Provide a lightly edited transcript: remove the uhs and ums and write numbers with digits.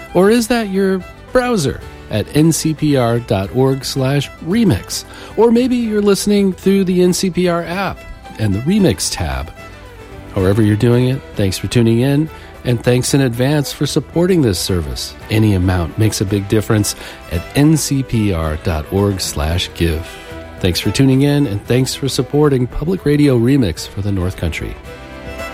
Or is that your browser at ncpr.org/remix? Or maybe you're listening through the NCPR app and the Remix tab. However you're doing it, thanks for tuning in, and thanks in advance for supporting this service. Any amount makes a big difference at ncpr.org/give. Thanks for tuning in, and thanks for supporting Public Radio Remix for the North Country.